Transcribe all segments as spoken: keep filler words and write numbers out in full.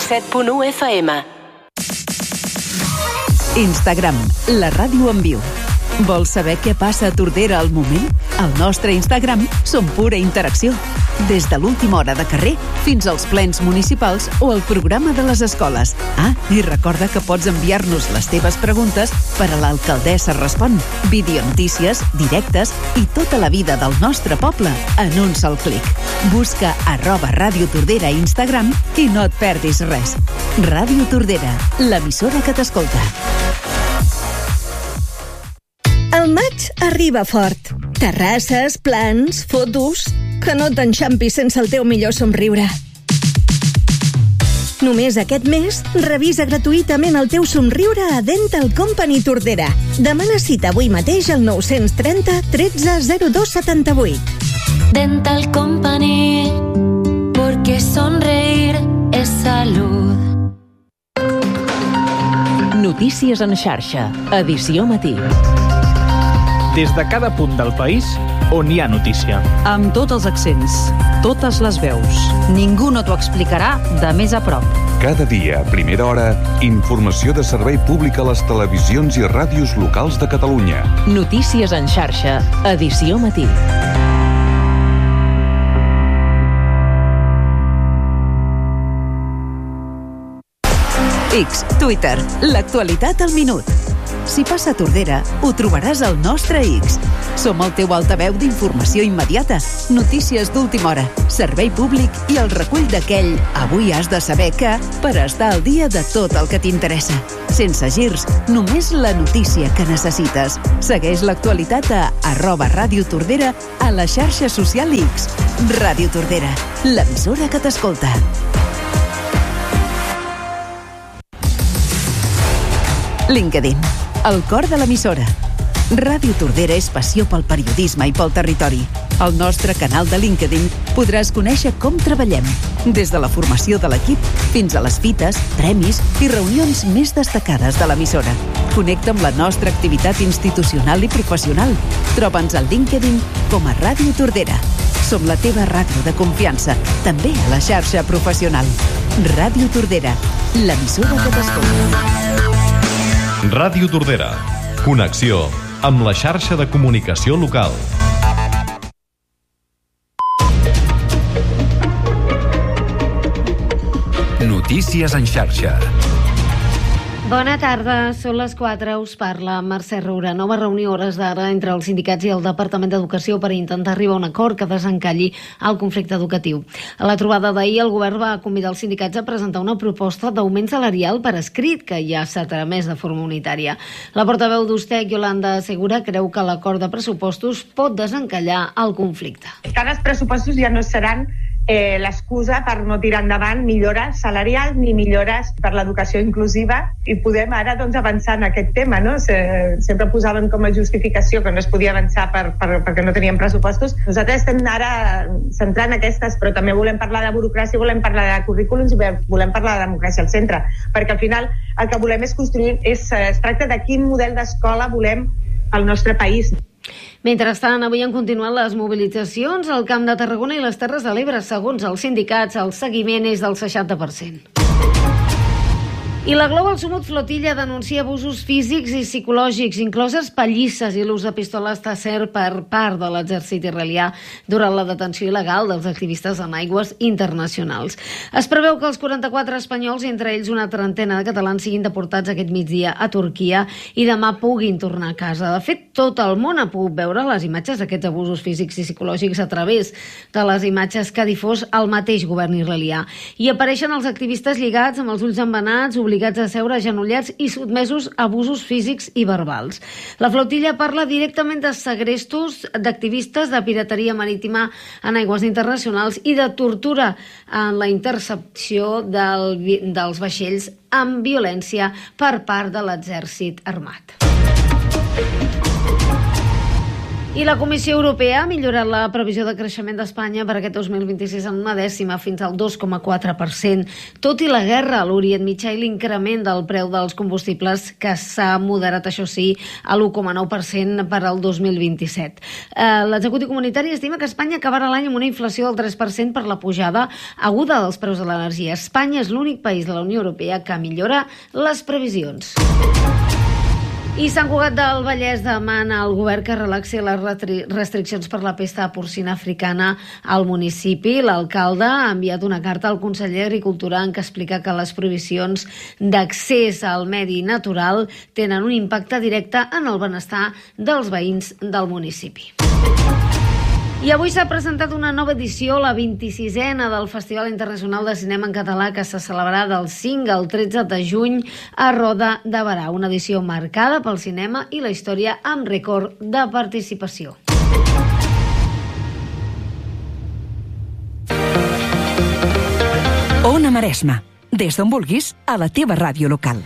set punt u F M. Instagram, la ràdio en viu. Vols saber què passa a Tordera al moment? Al nostre Instagram som pura interacció. Des de l'última hora de carrer fins als plens municipals o el programa de les escoles. Ah, i recorda que pots enviar-nos les teves preguntes per a l'Alcaldessa Respon. Videonotícies, directes i tota la vida del nostre poble en un sol clic. Busca arroba Ràdio Tordera a Instagram i no et perdis res. Ràdio Tordera, l'emissora que t'escolta. El maig arriba fort. Terrasses, plans, fotos... Que no t'enxampis sense el teu millor somriure. Només aquest mes, revisa gratuïtament el teu somriure a Dental Company Tordera. Demana cita avui mateix al nou trenta, tretze, zero dos setanta-vuit. Dental Company, porque sonreír es salud. Notícies en xarxa, edició matí. Des de cada punt del país on hi ha notícia. Amb tots els accents, totes les veus. Ningú no t'ho explicarà de més a prop. Cada dia, a primera hora, informació de servei públic a les televisions i ràdios locals de Catalunya. Notícies en xarxa, edició matí. X, Twitter, l'actualitat al minut. Si passa a Tordera, ho trobaràs al nostre X. Som el teu altaveu d'informació immediata, notícies d'última hora, servei públic i el recull d'aquell avui has de saber que per estar al dia de tot el que t'interessa. Sense girs, només la notícia que necessites. Segueix l'actualitat a arroba Ràdio Tordera a la xarxa social X. Ràdio Tordera, l'emissora que t'escolta. LinkedIn, el cor de l'emissora. Ràdio Tordera és passió pel periodisme i pel territori. Al nostre canal de LinkedIn podràs conèixer com treballem, des de la formació de l'equip fins a les fites, premis i reunions més destacades de l'emissora. Connecta amb la nostra activitat institucional i professional. Troba'ns al LinkedIn com a Ràdio Tordera. Som la teva ràdio de confiança, també a la xarxa professional. Ràdio Tordera, l'emissora que t'escolta. Ràdio Tordera. Connexió amb la xarxa de comunicació local. Notícies en xarxa. Bona tarda, són les quatre, us parla Mercè Roura. Nova reunió a hores d'ara entre els sindicats i el Departament d'Educació per intentar arribar a un acord que desencalli el conflicte educatiu. A la trobada d'ahir, el govern va convidar els sindicats a presentar una proposta d'augment salarial per escrit, que ja s'ha tramès de forma unitària. La portaveu d'Ustec, Yolanda Segura, creu que l'acord de pressupostos pot desencallar el conflicte. Cada pressupostos ja no seran Eh, l'excusa per no tirar endavant millores salarials ni millores per l'educació inclusiva i podem ara doncs, avançar en aquest tema. No? Se, sempre posaven com a justificació que no es podia avançar per, per, perquè no teníem pressupostos. Nosaltres estem ara centrant aquestes, però també volem parlar de burocràcia, volem parlar de currículums i volem parlar de democràcia al centre, perquè al final el que volem és construir, és, es tracta de quin model d'escola volem al nostre país. Mentrestant, avui han continuat les mobilitzacions al Camp de Tarragona i les Terres de l'Ebre. Segons els sindicats, el seguiment és del seixanta per cent. I la Global Sumut Flotilla denuncia abusos físics i psicològics, incloses pallisses i l'ús de pistoles Taser per part de l'exèrcit israelià durant la detenció il·legal dels activistes en aigües internacionals. Es preveu que els quaranta-quatre espanyols, entre ells una trentena de catalans, siguin deportats aquest migdia a Turquia i demà puguin tornar a casa. De fet, tot el món ha pogut veure les imatges d'aquests abusos físics i psicològics a través de les imatges que ha difós el mateix govern israelià. I apareixen els activistes lligats amb els ulls embenats, obligats obligats a seure agenollats i sotmesos a abusos físics i verbals. La flotilla parla directament de segrestos d'activistes, de pirateria marítima en aigües internacionals i de tortura en la intercepció del, dels vaixells amb violència per part de l'exèrcit armat. I la Comissió Europea ha millorat la previsió de creixement d'Espanya per aquest dos mil vint-i-sis en una dècima fins al dos coma quatre per cent, tot i la guerra a l'Orient Mitjà i l'increment del preu dels combustibles que s'ha moderat, això sí, a l'u coma nou per cent per al dos mil vint-i-set. Eh, L'executiu comunitari estima que Espanya acabarà l'any amb una inflació del tres per cent per la pujada aguda dels preus de l'energia. Espanya és l'únic país de la Unió Europea que millora les previsions. I Sant Cugat del Vallès demana al govern que relaxi les restriccions per la pesta porcina africana al municipi. L'alcalde ha enviat una carta al conseller d'Agricultura en què explica que les prohibicions d'accés al medi natural tenen un impacte directe en el benestar dels veïns del municipi. I avui s'ha presentat una nova edició, la vint-i-sisena del Festival Internacional de Cinema en Català, que se celebrarà del cinc al tretze de juny a Roda de Berà. Una edició marcada pel cinema i la història amb rècord de participació. Ona Maresma. Des d'on vulguis, a la teva ràdio local.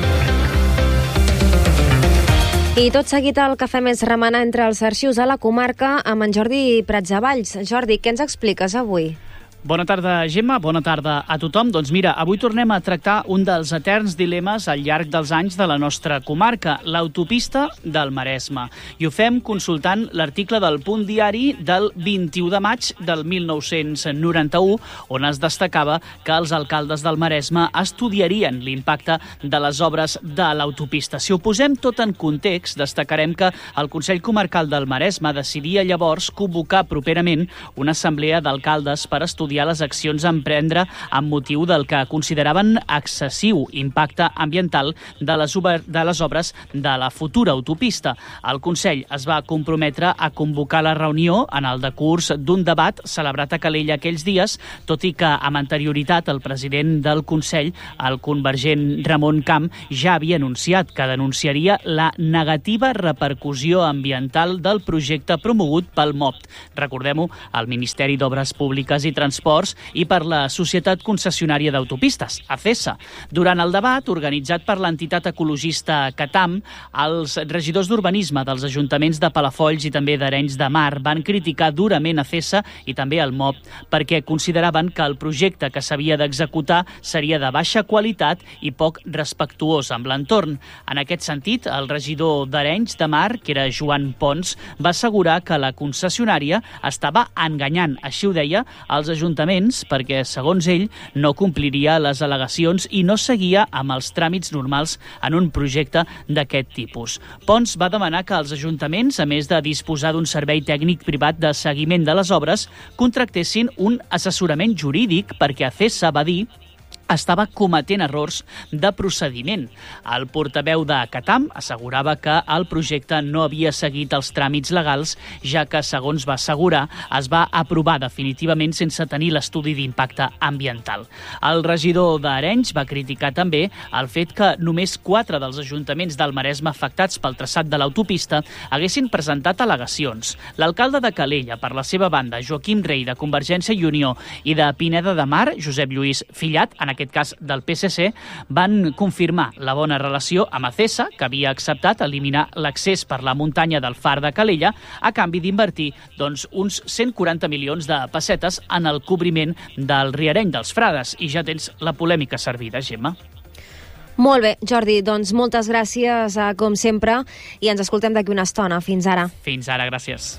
I tot seguit el que fem és remenar entre els arxius a la comarca amb en Jordi Pratsavalls. Jordi, què ens expliques avui? Bona tarda, Gemma. Bona tarda a tothom. Doncs mira, avui tornem a tractar un dels eterns dilemes al llarg dels anys de la nostra comarca, l'autopista del Maresme. I ho fem consultant l'article del Punt Diari del vint-i-u de maig del mil nou-cents noranta-u, on es destacava que els alcaldes del Maresme estudiarien l'impacte de les obres de l'autopista. Si ho posem tot en context, destacarem que el Consell Comarcal del Maresme decidia llavors convocar properament una assemblea d'alcaldes per estudiar les accions a emprendre amb motiu del que consideraven excessiu impacte ambiental de les, de les obres de la futura autopista. El Consell es va comprometre a convocar la reunió en el decurs d'un debat celebrat a Calella aquells dies, tot i que amb anterioritat el president del Consell, el convergent Ramon Camp, ja havia anunciat que denunciaria la negativa repercussió ambiental del projecte promogut pel M O P. Recordem-ho, el Ministeri d'Obres Públiques i Transports i per la Societat Concessionària d'Autopistes, ACESA. Durant el debat, organitzat per l'entitat ecologista Catam, els regidors d'urbanisme dels ajuntaments de Palafolls i també d'Arenys de Mar van criticar durament ACESA i també el M O P perquè consideraven que el projecte que s'havia d'executar seria de baixa qualitat i poc respectuós amb l'entorn. En aquest sentit, el regidor d'Arenys de Mar, que era Joan Pons, va assegurar que la concessionària estava enganyant, així ho deia, als ajuntaments perquè, segons ell, no compliria les al·legacions i no seguia amb els tràmits normals en un projecte d'aquest tipus. Pons va demanar que els ajuntaments, a més de disposar d'un servei tècnic privat de seguiment de les obres, contractessin un assessorament jurídic perquè ACESA, va dir, estava cometent errors de procediment. El portaveu de Catam assegurava que el projecte no havia seguit els tràmits legals, ja que, segons va assegurar, es va aprovar definitivament sense tenir l'estudi d'impacte ambiental. El regidor d'Arenys va criticar també el fet que només quatre dels ajuntaments del Maresme afectats pel traçat de l'autopista haguessin presentat al·legacions. L'alcalde de Calella, per la seva banda, Joaquim Rey, de Convergència i Unió, i de Pineda de Mar, Josep Lluís Fillat, en aquest cas del P S C, van confirmar la bona relació amb ACESA, que havia acceptat eliminar l'accés per la muntanya del Far de Calella a canvi d'invertir doncs, uns cent quaranta milions de pessetes en el cobriment del riareny dels Frades. I ja tens la polèmica servida, Gemma. Molt bé, Jordi, doncs moltes gràcies, com sempre, i ens escoltem d'aquí una estona. Fins ara. Fins ara, gràcies.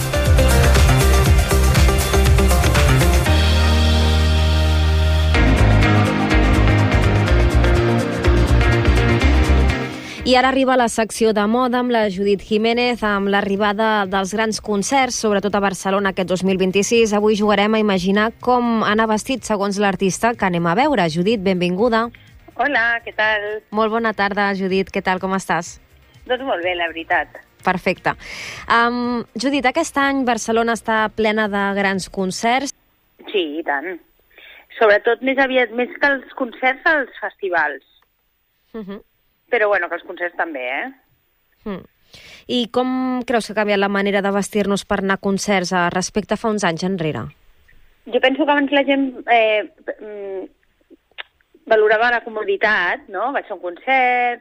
I ara arriba la secció de moda amb la Judit Jiménez, amb l'arribada dels grans concerts, sobretot a Barcelona aquest dos mil vint-i-sis. Avui jugarem a imaginar com anar vestit segons l'artista que anem a veure. Judit, benvinguda. Hola, què tal? Molt bona tarda, Judit. Què tal, com estàs? Doncs molt bé, la veritat. Perfecte. Um, Judit, aquest any Barcelona està plena de grans concerts. Sí, i tant. Sobretot més aviat, més que els concerts, els festivals. Uh -huh. Però bueno, que els concerts també, eh? Mm. I com creus que ha canviat la manera de vestir-nos per anar a concerts respecte a fa uns anys enrere? Jo penso que abans la gent eh, valorava la comoditat, no? Vaig a un concert,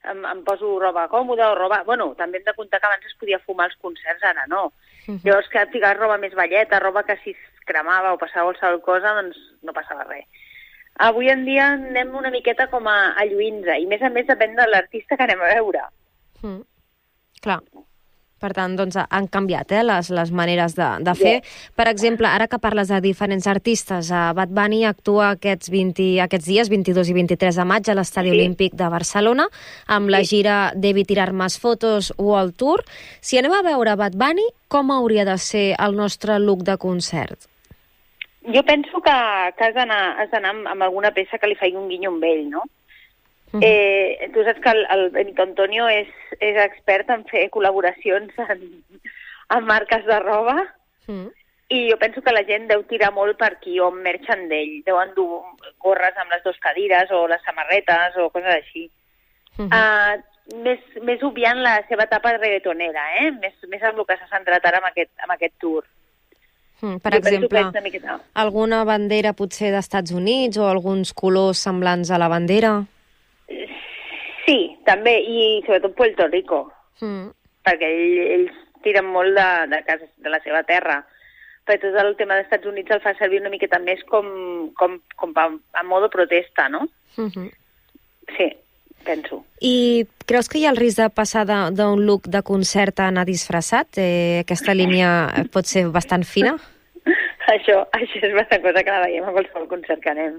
em, em poso roba còmoda o roba... Bueno, també hem de comptar que abans es podia fumar als concerts, ara no. Uh-huh. Llavors que ficaves roba més velleta, roba que si es cremava o passava qualsevol cosa, doncs no passava res. Avui en dia anem una miqueta com a, a lluir-nos, i més a més depèn de l'artista que anem a veure. Mm. Clar. Per tant, doncs, han canviat eh, les, les maneres de, de fer. Yeah. Per exemple, ara que parles de diferents artistes, uh, Bad Bunny actua aquests, vint, aquests dies, vint-i-dos i vint-i-tres de maig, a l'Estadi sí. Olímpic de Barcelona, amb sí. la gira Devi tirar más fotos World Tour. Si anem a veure Bad Bunny, com hauria de ser el nostre look de concert? Jo penso que, que has d'anar amb, amb alguna peça que li faci un guinyo amb ell, no? Mm. Eh, tu saps que el, el Benito Antonio és, és expert en fer col·laboracions en, en marques de roba mm. i jo penso que la gent deu tirar molt per aquí o merxen d'ell. Deuen dur gorres amb les dues cadires o les samarretes o coses així. Mm-hmm. Uh, més, més obviant la seva etapa reggaetonera, eh? Més, més amb el que s'ha centrat ara amb aquest, amb aquest tour. Mm, per jo exemple, alguna bandera potser d'Estats Units o alguns colors semblants a la bandera? Sí, també, i sobretot Puerto Rico, mm. perquè ell, ells tiren molt de, de, casa, de la seva terra. Però tot el tema dels Estats Units el fa servir una miqueta més com, com, com a, a modo protesta, no? Mm-hmm. Sí, penso. I creus que hi ha el risc de passar d'un look de concert a anar disfressat? Eh, aquesta línia pot ser bastant fina? això, això és una cosa que la veiem a qualsevol concert que anem.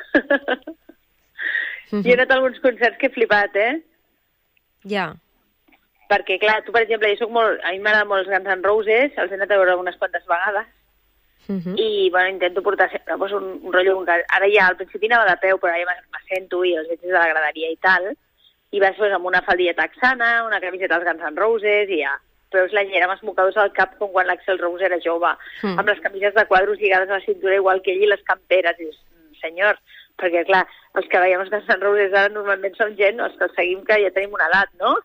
Mm-hmm. Jo he anat a alguns concerts que he flipat, eh? Ja. Yeah. Perquè, clar, tu, per exemple, jo soc molt... A mi m'agraden molt els Guns N' Roses, els he anat a veure unes quantes vegades, mm-hmm. i, bueno, intento portar sempre pues, un, un rotllo... Ara ja, al principi anava de peu, però ara ja m'assento i els veig des de la graderia i tal, i vas pues, amb una faldilla texana, una camiseta dels Guns N' Roses, i ja... Però és la llera amb els mocadors al cap com quan l'Axl Rose era jove, mm. amb les camises de quadros lligades a la cintura igual que ell i les camperes, i dius, senyor... Perquè, clar, els que veiem els Guns N' Roses ara normalment som gent, els que els seguim que ja tenim una edat, no?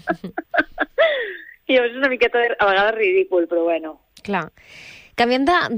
I llavors és una miqueta a vegades ridícul, però bueno. Clar. Canviem de,